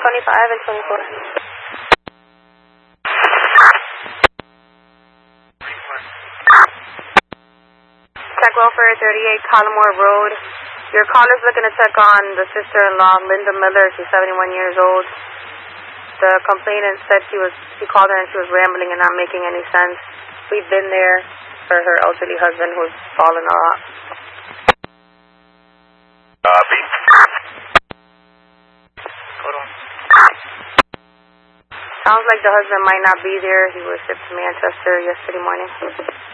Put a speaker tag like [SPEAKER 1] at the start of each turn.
[SPEAKER 1] 25 and 24. Check welfare 38 Collimore Road. Your caller's looking to check on the sister-in-law, Linda Miller. She's 71 years old. The complainant said she called her and she was rambling and not making any sense. We've been there for her elderly husband who's fallen off.
[SPEAKER 2] Copy. Hold on.
[SPEAKER 1] Sounds like the husband might not be there. He was shipped to Manchester yesterday morning.